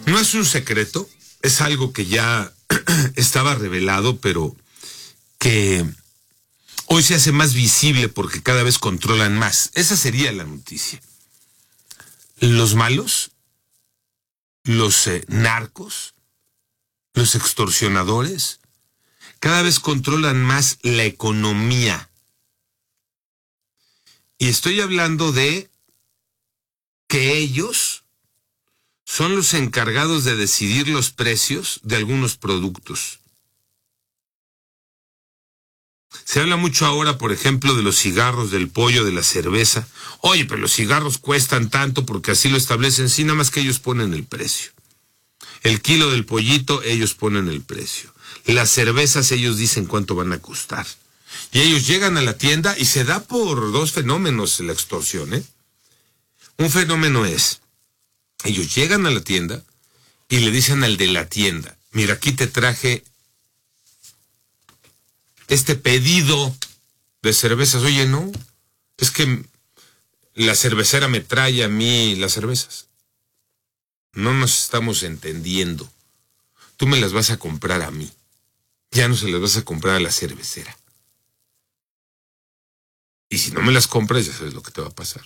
No es un secreto, es algo que ya estaba revelado, pero que hoy se hace más visible porque cada vez controlan más. Esa sería la noticia. Los malos, los narcos, los extorsionadores, cada vez controlan más la economía. Y estoy hablando de que ellos son los encargados de decidir los precios de algunos productos. Se habla mucho ahora, por ejemplo, de los cigarros, del pollo, de la cerveza. Oye, pero los cigarros cuestan tanto porque así lo establecen, sí, nada más que ellos ponen el precio. El kilo del pollito, ellos ponen el precio. Las cervezas, ellos dicen cuánto van a costar. Y ellos llegan a la tienda y se da por dos fenómenos la extorsión, ¿eh? Un fenómeno es, ellos llegan a la tienda y le dicen al de la tienda, mira, aquí te traje este pedido de cervezas. Oye, no, es que la cervecera me trae a mí las cervezas. No nos estamos entendiendo. Tú me las vas a comprar a mí. Ya no se las vas a comprar a la cervecera. Y si no me las compras, ya sabes lo que te va a pasar.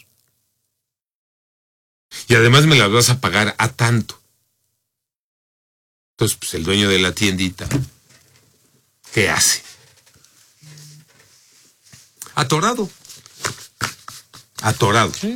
Y además me las vas a pagar a tanto. Entonces, pues el dueño de la tiendita, ¿qué hace? Atorado. ¿Sí?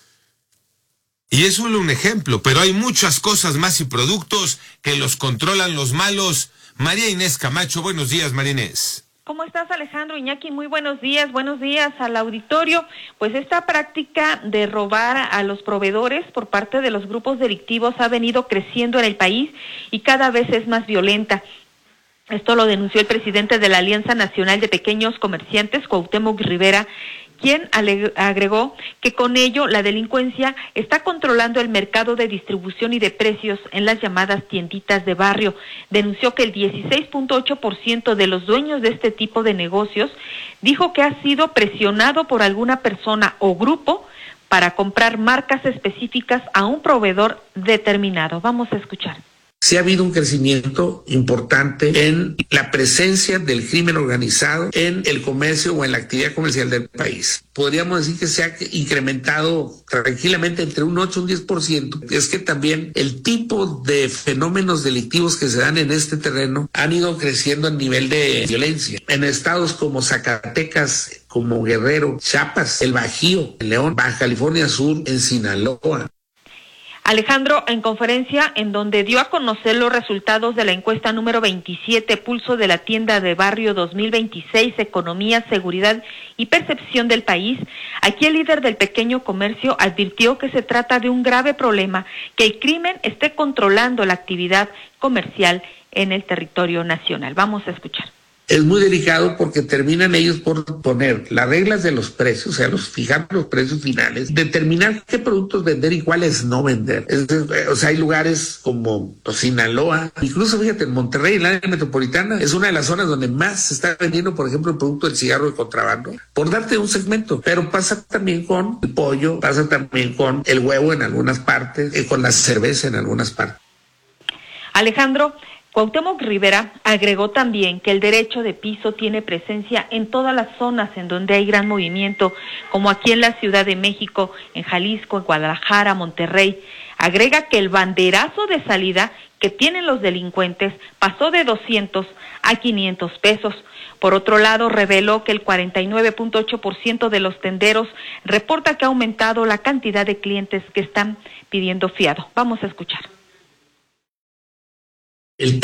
Y es solo un ejemplo, pero hay muchas cosas más y productos que los controlan los malos. María Inés Camacho, buenos días, María Inés. ¿Cómo estás, Alejandro? Iñaki, muy buenos días al auditorio. Pues esta práctica de robar a los proveedores por parte de los grupos delictivos ha venido creciendo en el país y cada vez es más violenta. Esto lo denunció el presidente de la Alianza Nacional de Pequeños Comerciantes, Cuauhtémoc Rivera, quien agregó que con ello la delincuencia está controlando el mercado de distribución y de precios en las llamadas tienditas de barrio. Denunció que el 16.8% de los dueños de este tipo de negocios dijo que ha sido presionado por alguna persona o grupo para comprar marcas específicas a un proveedor determinado. Vamos a escuchar. Sí ha habido un crecimiento importante en la presencia del crimen organizado en el comercio o en la actividad comercial del país. Podríamos decir que se ha incrementado tranquilamente entre un 8 y un 10%. Es que también el tipo de fenómenos delictivos que se dan en este terreno han ido creciendo a nivel de violencia. En estados como Zacatecas, como Guerrero, Chiapas, el Bajío, en León, Baja California Sur, en Sinaloa. Alejandro, en conferencia en donde dio a conocer los resultados de la encuesta número 27, Pulso de la Tienda de Barrio 2026, Economía, Seguridad y Percepción del País, aquí el líder del pequeño comercio advirtió que se trata de un grave problema, que el crimen esté controlando la actividad comercial en el territorio nacional. Vamos a escuchar. Es muy delicado porque terminan ellos por poner las reglas de los precios, o sea, fijar los precios finales, determinar qué productos vender y cuáles no vender. O sea, hay lugares como Sinaloa, incluso fíjate, en Monterrey, en la área metropolitana, es una de las zonas donde más se está vendiendo, por ejemplo, el producto del cigarro de contrabando, por darte un segmento. Pero pasa también con el pollo, pasa también con el huevo en algunas partes, con la cerveza en algunas partes. Alejandro, Cuauhtémoc Rivera agregó también que el derecho de piso tiene presencia en todas las zonas en donde hay gran movimiento, como aquí en la Ciudad de México, en Jalisco, en Guadalajara, Monterrey. Agrega que el banderazo de salida que tienen los delincuentes pasó de 200 a 500 pesos. Por otro lado, reveló que el 49.8% de los tenderos reporta que ha aumentado la cantidad de clientes que están pidiendo fiado. Vamos a escuchar. El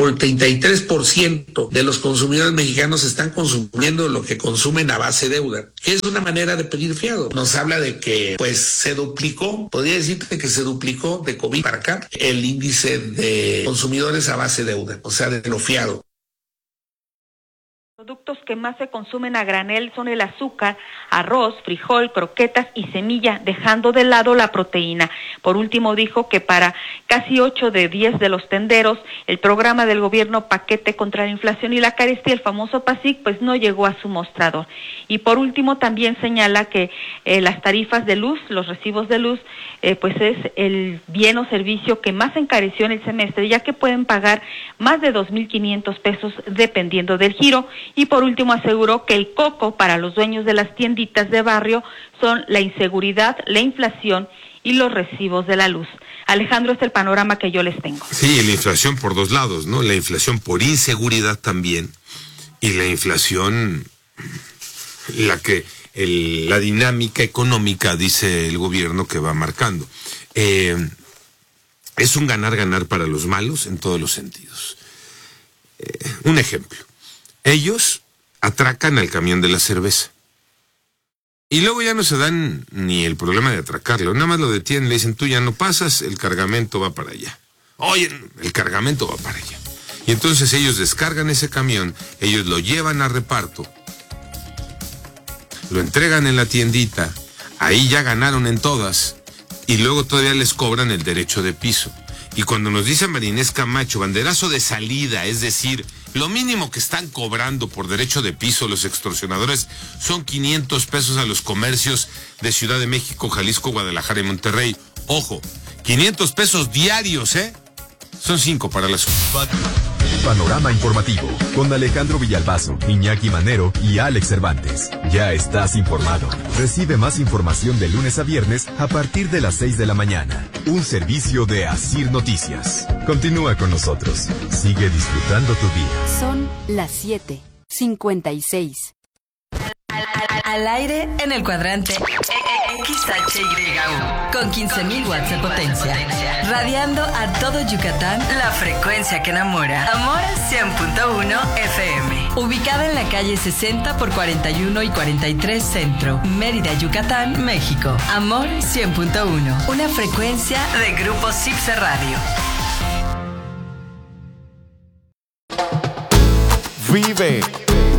33% de los consumidores mexicanos están consumiendo lo que consumen a base de deuda, que es una manera de pedir fiado. Nos habla de que pues se duplicó, podría decirte que se duplicó de COVID para acá el índice de consumidores a base de deuda, o sea, de lo fiado. Productos que más se consumen a granel son el azúcar, arroz, frijol, croquetas y semilla, dejando de lado la proteína. Por último, dijo que para casi 8 de 10 de los tenderos, el programa del gobierno Paquete contra la Inflación y la Carestía, el famoso PASIC, pues no llegó a su mostrador. Y por último, también señala que las tarifas de luz, los recibos de luz, pues es el bien o servicio que más encareció en el semestre, ya que pueden pagar más de 2,500 pesos dependiendo del giro. Y por último aseguró que el coco para los dueños de las tienditas de barrio son la inseguridad, la inflación y los recibos de la luz. Alejandro, este es el panorama que yo les tengo. Sí, la inflación por dos lados, ¿no? La inflación por inseguridad también y la inflación, la dinámica económica, dice el gobierno, que va marcando. Es un ganar-ganar para los malos en todos los sentidos. Un ejemplo. Ellos atracan al camión de la cerveza. Y luego ya no se dan ni el problema de atracarlo. Nada más lo detienen, le dicen, tú ya no pasas, el cargamento va para allá. Oye, el cargamento va para allá. Y entonces ellos descargan ese camión, ellos lo llevan a reparto, lo entregan en la tiendita, ahí ya ganaron en todas, y luego todavía les cobran el derecho de piso. Y cuando nos dice Marinés Camacho, banderazo de salida, es decir, lo mínimo que están cobrando por derecho de piso los extorsionadores son 500 pesos a los comercios de Ciudad de México, Jalisco, Guadalajara y Monterrey. Ojo, 500 pesos diarios, ¿eh? Son 5 para la zona. Panorama informativo con Alejandro Villalbazo, Iñaki Manero y Alex Cervantes. Ya estás informado. Recibe más información de lunes a viernes a partir de las 6 de la mañana. Un servicio de Asir Noticias. Continúa con nosotros. Sigue disfrutando tu día. Son las 7:56. Al aire en el cuadrante XHYU con 15,000 watts de potencia, radiando a todo Yucatán, la frecuencia que enamora. Amor 100.1 FM, ubicada en la calle 60 por 41 y 43 Centro, Mérida, Yucatán, México. Amor 100.1, una frecuencia de Grupo Cipse Radio. Vive